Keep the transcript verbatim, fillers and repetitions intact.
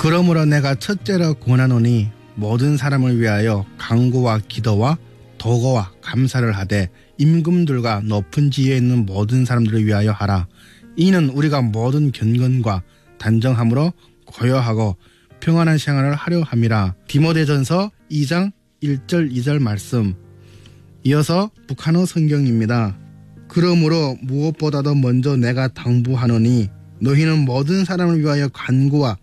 그러므로 내가 첫째로 권하노니 모든 사람을 위하여 간구와 기도와 도거와 감사를 하되 임금들과 높은 지위에 있는 모든 사람들을 위하여 하라. 이는 우리가 모든 경건과 단정함으로 고요하고 평안한 생활을 하려 함이라. 디모데전서 이 장 일 절 이 절 말씀. 이어서 북한어 성경입니다. 그러므로 무엇보다도 먼저 내가 당부하노니 너희는 모든 사람을 위하여 간구와